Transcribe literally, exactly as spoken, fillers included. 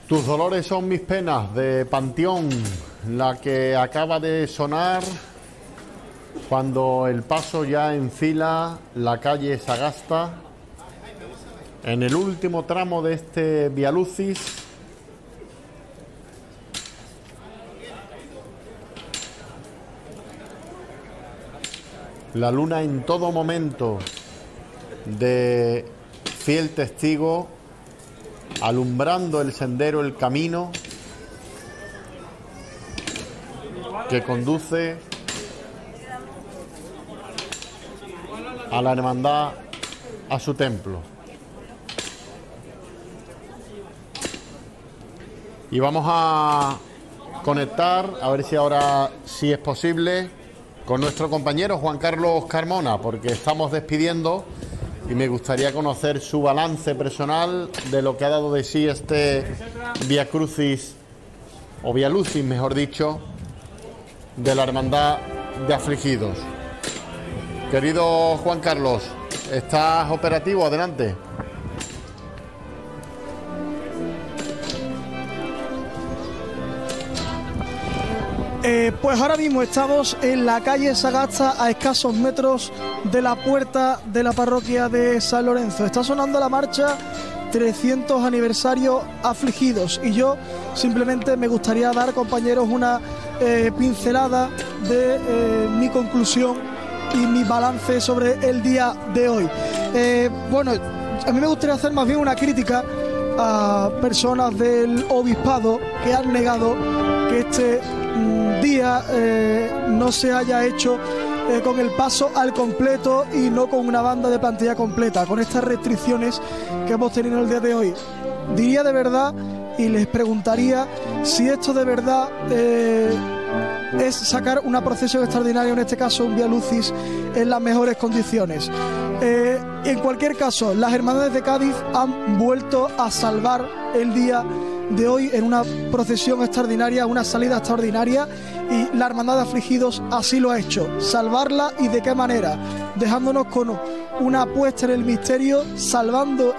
Tus dolores son mis penas, de Panteón, la que acaba de sonar cuando el paso ya enfila la calle Sagasta en el último tramo de este Vía Lucis. La luna en todo momento de fiel testigo, alumbrando el sendero, el camino que conduce a la hermandad a su templo. Y vamos a conectar, a ver si ahora sí es posible, con nuestro compañero Juan Carlos Carmona, porque estamos despidiendo y me gustaría conocer su balance personal de lo que ha dado de sí este Vía Crucis, o Vía Lucis, mejor dicho, de la Hermandad de Afligidos. Querido Juan Carlos, ¿estás operativo? Adelante. Eh, pues ahora mismo estamos en la calle Sagasta, a escasos metros de la puerta de la parroquia de San Lorenzo. Está sonando la marcha trescientos aniversario Afligidos y yo simplemente me gustaría dar, compañeros, una eh, pincelada de eh, mi conclusión y mi balance sobre el día de hoy. Eh, bueno, a mí me gustaría hacer más bien una crítica a personas del obispado que han negado que este mm, día eh, no se haya hecho eh, con el paso al completo y no con una banda de plantilla completa, con estas restricciones que hemos tenido el día de hoy. Diría de verdad y les preguntaría si esto de verdad eh, es sacar una procesión extraordinaria, en este caso un Vía Lucis, en las mejores condiciones. Eh, en cualquier caso, las hermandades de Cádiz han vuelto a salvar el día de hoy en una procesión extraordinaria, una salida extraordinaria, y la Hermandad de Afligidos así lo ha hecho, salvarla. ¿Y de qué manera? Dejándonos con una apuesta en el misterio, salvando